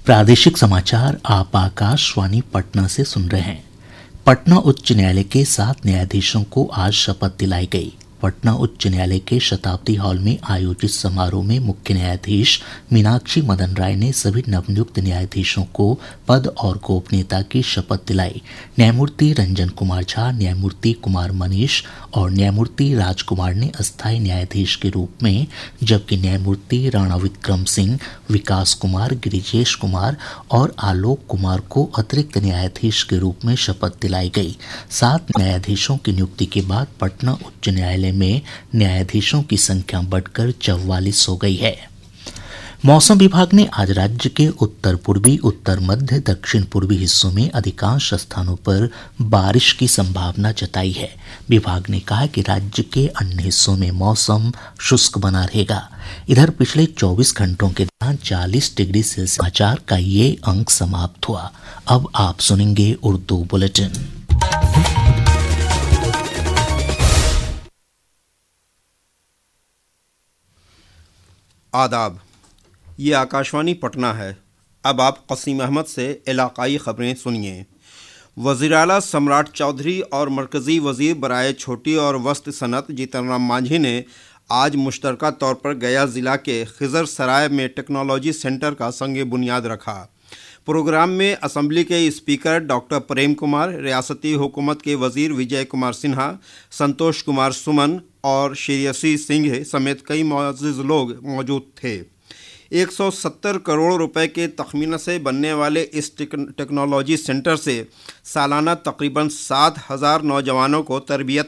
प्रादेशिक समाचार आप आकाशवाणी पटना से सुन रहे हैं। पटना उच्च न्यायालय के 7 न्यायाधीशों को आज शपथ दिलाई गई। पटना उच्च न्यायालय के शताब्दी हॉल में आयोजित समारोह में मुख्य न्यायाधीश मीनाक्षी मदन राय ने सभी नवनियुक्त न्यायाधीशों को पद और गोपनीयता की शपथ दिलाई। न्यायमूर्ति रंजन कुमार झा, न्यायमूर्ति कुमार मनीष और न्यायमूर्ति राजकुमार ने अस्थायी न्यायाधीश के रूप में, जबकि न्यायमूर्ति राणा विक्रम सिंह, विकास कुमार, गिरिजेश कुमार और आलोक कुमार को अतिरिक्त न्यायाधीश के रूप में शपथ दिलाई गई। 7 न्यायाधीशों की नियुक्ति के बाद पटना उच्च न्यायालय में न्यायाधीशों की संख्या बढ़कर 44 हो गई है। मौसम विभाग ने आज राज्य के उत्तर पूर्वी, उत्तर मध्य, दक्षिण पूर्वी हिस्सों में अधिकांश स्थानों पर बारिश की संभावना जताई है। विभाग ने कहा कि राज्य के अन्य हिस्सों में मौसम शुष्क बना रहेगा। इधर पिछले 24 घंटों के दौरान 40 डिग्री सेल्सियस समाचार का ये अंक समाप्त हुआ। अब आप सुनेंगे उर्दू बुलेटिन। आदाब, ये आकाशवाणी पटना है। अब आप क़सीम अहमद से इलाक़ाई ख़बरें सुनिए। वज़ीर-ए-आला सम्राट चौधरी और मरकज़ी वज़ीर बराए छोटी और वस्त सनत जीतन राम मांझी ने आज मुश्तरका तौर पर गया ज़िला के खिज़र सराय में टेक्नोलॉजी सेंटर का संग बुनियाद रखा। प्रोग्राम में असम्बली के स्पीकर डॉक्टर प्रेम कुमार, रियासती हुकूमत के वज़ीर विजय कुमार सिन्हा, संतोष कुमार सुमन और श्रेयसी सिंह समेत कई मुअज़्ज़िज़ लोग मौजूद थे। 170 करोड़ रुपए के तखमीना से बनने वाले इस टेक्नोलॉजी सेंटर से सालाना तकरीबन 7,000 नौजवानों को तरबियत